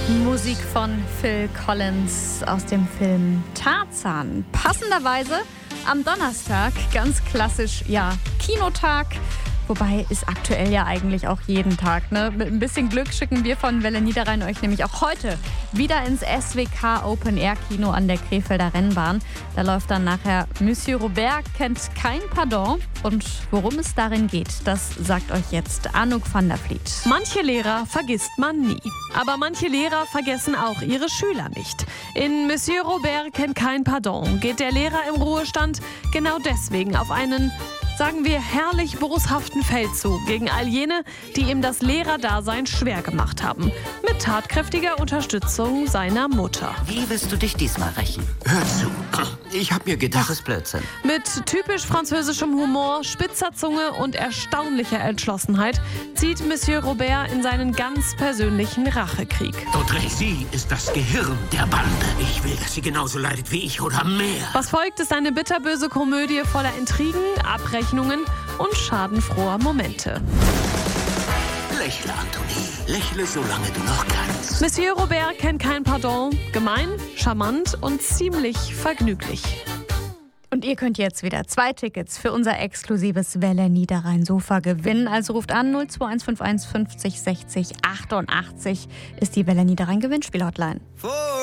Musik von Phil Collins aus dem Film Tarzan. Passenderweise am Donnerstag, ganz klassisch, Kinotag. Wobei ist aktuell ja eigentlich auch jeden Tag, ne? Mit ein bisschen Glück schicken wir von Welle Niederrhein euch nämlich auch heute wieder ins SWK Open Air Kino an der Krefelder Rennbahn. Da läuft dann nachher Monsieur Robert kennt kein Pardon. Und worum es darin geht, das sagt euch jetzt Anouk van der Vliet. Manche Lehrer vergisst man nie. Aber manche Lehrer vergessen auch ihre Schüler nicht. In Monsieur Robert kennt kein Pardon geht der Lehrer im Ruhestand genau deswegen auf einen, sagen wir, herrlich boshaften Feldzug gegen all jene, die ihm das Lehrerdasein schwer gemacht haben. Mit tatkräftiger Unterstützung seiner Mutter. Wie willst du dich diesmal rächen? Hör zu. Ich hab mir gedacht... Das ist Blödsinn. Mit typisch französischem Humor, spitzer Zunge und erstaunlicher Entschlossenheit zieht Monsieur Robert in seinen ganz persönlichen Rachekrieg. Audrey ist das Gehirn der Bande. Ich will, dass sie genauso leidet wie ich oder mehr. Was folgt, ist eine bitterböse Komödie voller Intrigen, Abrechnungen und schadenfroher Momente. Lächle, Anthony. Lächle, solange du noch kannst. Monsieur Robert kennt kein Pardon. Gemein, charmant und ziemlich vergnüglich. Und ihr könnt jetzt wieder 2 Tickets für unser exklusives Welle Niederrhein Sofa gewinnen. Also ruft an 02151 50 60 88 ist die Welle Niederrhein Gewinnspiel-Hotline.